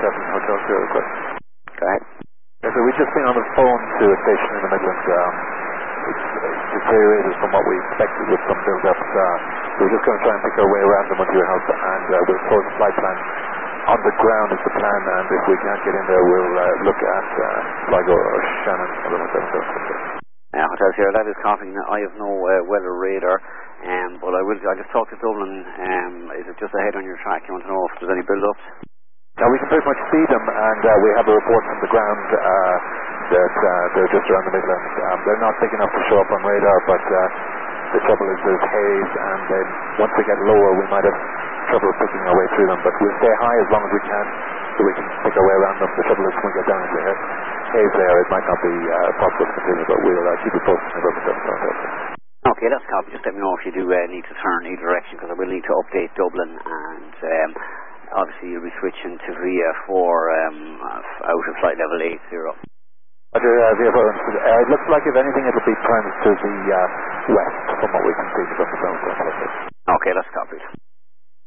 Hotel Sierra request. Go ahead. Yeah, so we've just been on the phone to a station in the Midlands. It's deteriorated from what we expected with some build-up. So we're just going to try and pick our way around them with your help, and we'll post flight plan on the ground is the plan, and if we can't get in there, we'll look at Sligo or Shannon or the Hotel. Hotel Sierra, that is confident. I have no weather radar, but I just talked to Dublin. Is it just ahead on your track? You want to know if there's any build-ups? Now we can pretty much see them, and we have a report from the ground that they're just around the Midlands. They're not big enough to show up on radar, but the trouble is there's haze, and then once they get lower, we might have trouble picking our way through them. But we'll stay high as long as we can, so we can pick our way around them. The trouble is when we get down into the haze there, it might not be possible to continue, but we'll keep you posted about the stuff. Okay, that's copy. Just let me know if you do need to turn either direction, because I will need to update Dublin, and obviously you'll be switching to VIA for out of flight level 80. It looks like if anything it'll be turned to the west from what we can see from the ground. Okay, that's copied.